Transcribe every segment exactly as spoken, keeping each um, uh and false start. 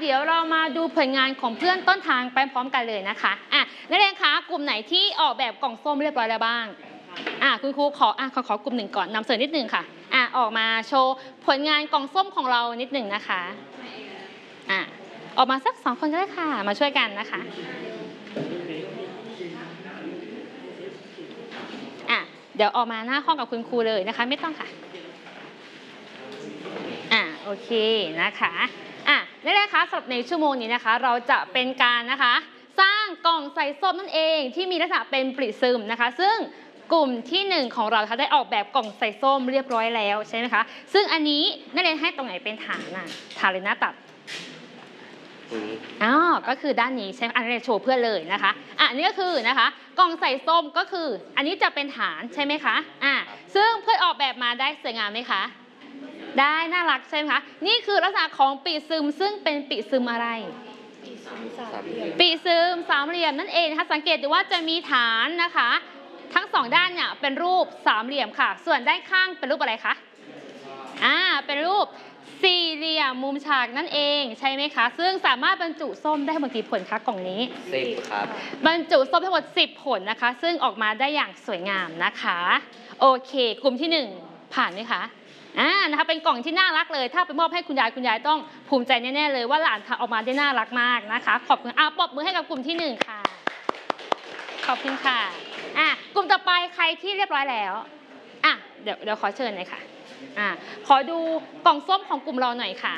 เดี๋ยวเรามาดูผลงานของเพื่อนต้นทางไปพร้อมกันเลยนะคะอ่ะนักเรียนคะกลุ่มไหนที่ออกแบบกล่องส้มเรียบร้อยแล้วบ้างอ่ะคุณครูขออ่ะขอขอกลุ่มหนึ่งก่อนนำเสนอนิดนึงค่ะอ่ะออกมาโชว์ผลงานกล่องส้มของเรานิดหนึ่งนะคะอ่ะออกมาสักสองคนก็ได้ค่ะมาช่วยกันนะคะอ่ะเดี๋ยวออกมาหน้าห้องกับคุณครูเลยนะคะไม่ต้องค่ะอ่ะโอเคนะคะอ่ะนักเรียนคะสำหรับในชั่วโมงนี้นะคะเราจะเป็นการนะคะสร้างกล่องใส่ส้มนั่นเองที่มีลักษณะเป็นปริซึมนะคะซึ่งกลุ่มที่หนึ่งของเราค่ะได้ออกแบบกล่องใส่ส้มเรียบร้อยแล้วใช่ไหมคะซึ่งอันนี้นักเรียนให้ตรงไหนเป็นฐานน่ะฐานเลยหน้าตัดอ๋อก็คือด้านนี้ใช่ไหมอันนี้โชว์เพื่อนเลยนะคะอ่ะอันนี้ก็คือนะคะกล่องใส่ส้มก็คืออันนี้จะเป็นฐานใช่ไหมคะอ่ะซึ่งเพื่อนออกแบบมาได้สวยงามไหมคะได้น่ารักใช่ไหมคะนี่คือลักษณะของปีซึมซึ่งเป็นปีซึมอะไรปีซึมสามเหลี่ยมนั่นเองนะคะสังเกตดูว่าจะมีฐานนะคะทั้งสองด้านเนี่ยเป็นรูปสามเหลี่ยมค่ะส่วนด้านข้างเป็นรูปอะไรคะอ่าเป็นรูปสี่เหลี่ยมมุมฉากนั่นเองใช่ไหมคะซึ่งสามารถบรรจุส้มได้ทั้งหมดกี่ผลคะกล่องนี้สิบครับบรรจุส้มทั้งหมดสิบผลนะคะซึ่งออกมาได้อย่างสวยงามนะคะโอเคกลุ่มที่หนึ่งผ่านไหมคะอ่านะคะเป็นกล่องที่น่ารักเลยถ้าไปมอบให้คุณยายคุณยายต้องภูมิใจแน่ๆเลยว่าหลานทำออกมาได้น่ารักมากนะคะขอบคุณอ่าปรบมือให้กับกลุ่มที่หนึ่งค่ะขอบคุณค่ะอ่ะกลุ่มต่อไปใครที่เรียบร้อยแล้วอ่ะเดี๋ยวเดี๋ยวขอเชิญหน่อยค่ะอ่ะขอดูกล่องส้มของกลุ่มเราหน่อยค่ะ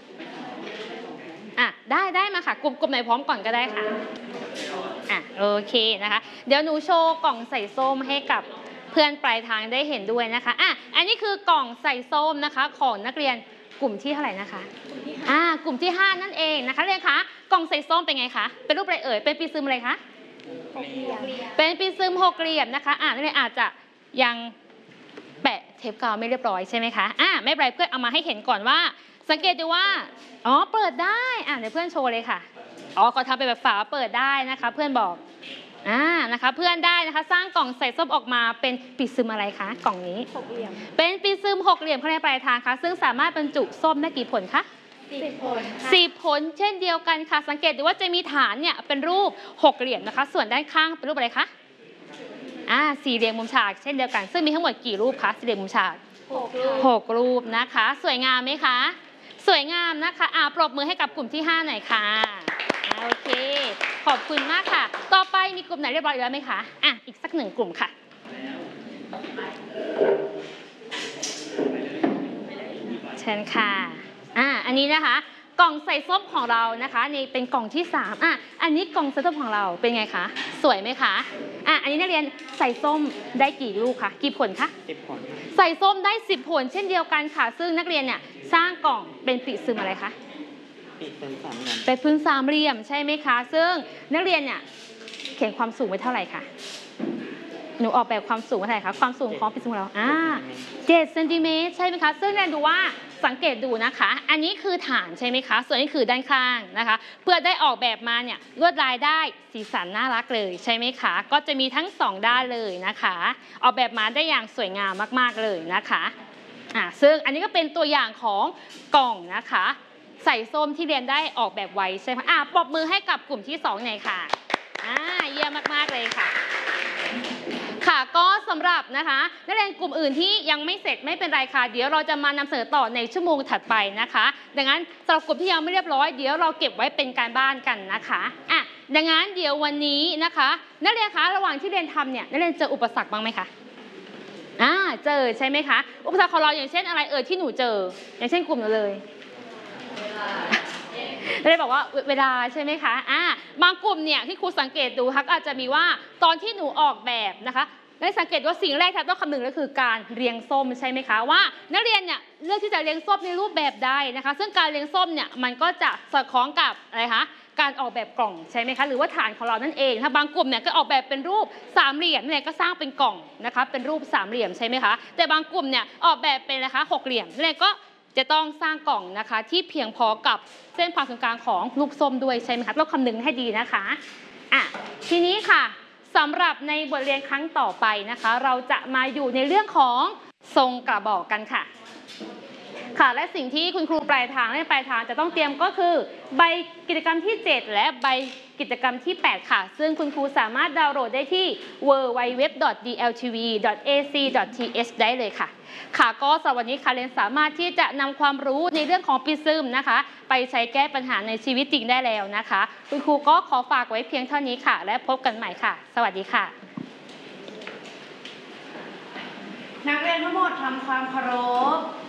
อ่ะได้ได้มาค่ะกลุ่มกลุ่มไหนพร้อมก่อนก็ได้ค่ะอ่ะโอเคนะคะเดี๋ยวหนูโชว์กล่องใส่ส้มให้กับเพื่อนปลายทางได้เห็นด้วยนะคะอ่ะอันนี้คือกล่องใส่ส้มนะคะของนักเรียนกลุ่มที่เท่าไหร่นะคะอ่ากลุ่มที่ห้านั่นเองนะคะเรียนคะกล่องใส่ส้มเป็นไงคะเป็นรูปอะไรเอ่ยเป็นปีซึมอะไรคะเป็นปีซึมหกเหลี่ยมนะคะอ่านักเรียนอาจจะยังแปะเทปกาวไม่เรียบร้อยใช่ไหมคะอ่าไม่เป็นไรเพื่อนเอามาให้เห็นก่อนว่าสังเกตดูว่าอ๋อเปิดได้อ่าเดี๋ยวเพื่อนโชว์เลยค่ะอ๋อเขาทำเป็นแบบฝาเปิดได้นะคะเพื่อนบอกอ่านะคะเพื่อนได้นะคะสร้างกล่องใส่ส้มออกมาเป็นปีซึมอะไรคะกล่องนี้หกเหลี่ยมเป็นปีซึมหกเหลี่ยมข้างในปลายทางคะซึ่งสามารถบรรจุส้มได้กี่ผลคะสิบผลสิบผลเช่นเดียวกันค่ะสังเกตดูว่าจะมีฐานเนี่ยเป็นรูปหกเหลี่ยมนะคะส่วนด้านข้างเป็นรูปอะไรคะอ่าสี่เหลี่ยมมุมฉากเช่นเดียวกันซึ่งมีทั้งหมดกี่รูปคะสี่เหลี่ยมมุมฉากหกรูปหกรูปนะคะสวยงามไหมคะสวยงามนะคะอ่าปรบมือให้กับกลุ่มที่ห้าหน่อยค่ะโอเคขอบคุณมากค่ะต่อไปมีกลุ่มไหนเรียบร้อยแล้วไหมคะอ่ะอีกสักหนึ่งกลุ่มค่ะเชิญค่ะอ่าอันนี้นะคะกล่องใส่ส้มของเรานะคะนี่เป็นกล่องที่สามอ่ะอันนี้กล่องใส่ส้มของเราเป็นไงคะสวยไหมคะอ่ะอันนี้นักเรียนใส่ส้มได้กี่ลูกคะกี่ผลคะสิบผลใส่ส้มได้สิบผลเช่นเดียวกันค่ะซึ่งนักเรียนเนี่ยสร้างกล่องเป็นปีซึมอะไรคะเป็นพื้นสามเหลี่ยมใช่ไหมคะซึ่งนักเรียนเนี่ยเขียนความสูงไว้เท่าไหร่คะหนูออกแบบความสูงเท่าไหร่คะความสูงของปีซึมของเราอ่าเจ็ดเซนติเมตรใช่ไหมคะซึ่งเรียนดูว่าสังเกตดูนะคะอันนี้คือฐานใช่ไหมคะส่วนนี้คือด้านข้างนะคะเพื่อได้ออกแบบมาเนี่ยลวดลายได้สีสันน่ารักเลยใช่ไหมคะก็จะมีทั้งสองด้านเลยนะคะออกแบบมาได้อย่างสวยงามมากๆเลยนะคะอ่าซึ่งอันนี้ก็เป็นตัวอย่างของกล่องนะคะใส่ส้มที่เรียนได้ออกแบบไว้ใช่ไหมอ่ะปรบมือให้กับกลุ่มที่สองหน่อยค่ะอ่าเยี่ยมมากๆเลยค่ะค่ะก็สำหรับนะคะนักเรียนกลุ่มอื่นที่ยังไม่เสร็จไม่เป็นไรค่ะเดี๋ยวเราจะมานำเสนอต่อในชั่วโมงถัดไปนะคะดังนั้นสำหรับกลุ่มที่ยังไม่เรียบร้อยเดี๋ยวเราเก็บไว้เป็นการบ้านกันนะคะอ่ะดังนั้นเดี๋ยววันนี้นะคะนักเรียนคะระหว่างที่เรียนทำเนี่ยนักเรียนเจออุปสรรคบ้างไหมคะอ่าเจอใช่ไหมคะอุปสรรคของเราอย่างเช่นอะไรเอ่ยที่หนูเจออย่างเช่นกลุ่มหนูเลยได้บอกว่าเวลาใช่ไหมคะอ่าบางกลุ่มเนี่ยที่ครูสังเกตดูค่ะอาจจะมีว่าตอนที่หนูออกแบบนะคะได้สังเกตว่าสิ่งแรกที่ต้องคำนึงก็คือการเรียงส้มใช่ไหมคะว่านักเรียนเนี่ยเลือกที่จะเรียงส้มในรูปแบบใดนะคะซึ่งการเรียงส้มเนี่ยมันก็จะสอดคล้องกับอะไรคะการออกแบบกล่องใช่ไหมคะหรือว่าฐานของเรานั่นเองถ้าบางกลุ่มเนี่ยก็ออกแบบเป็นรูปสามเหลี่ยมเนี่ยก็สร้างเป็นกล่องนะคะเป็นรูปสามเหลี่ยมใช่ไหมคะแต่บางกลุ่มเนี่ยออกแบบเป็นนะคะหกเหลี่ยมเนี่ยก็จะต้องสร้างกล่องนะคะที่เพียงพอกับเส้นผ่าศูนย์กลางของลูกส้มด้วยใช่ไหมคะต้องคำนึงให้ดีนะคะอ่ะทีนี้ค่ะสำหรับในบทเรียนครั้งต่อไปนะคะเราจะมาอยู่ในเรื่องของทรงกระบอกกันค่ะค่ะและสิ่งที่คุณครูปลายทางและปลายทางจะต้องเตรียมก็คือใบกิจกรรมที่เจ็ดและใบกิจกรรมที่แปดค่ะซึ่งคุณครูสามารถดาวน์โหลดได้ที่ ดับเบิลยู ดับเบิลยู ดับเบิลยู ดอท ดี แอล ที วี ดอท เอ ซี ดอท ที เอช ได้เลยค่ะค่ะก็สำหรับวันนี้ค่ะเรียนสามารถที่จะนำความรู้ในเรื่องของปีซึมนะคะไปใช้แก้ปัญหาในชีวิตจริงได้แล้วนะคะคุณครูก็ขอฝากไว้เพียงเท่านี้ค่ะและพบกันใหม่ค่ะสวัสดีค่ะนักเรียนทั้งหมดทำความเคารพ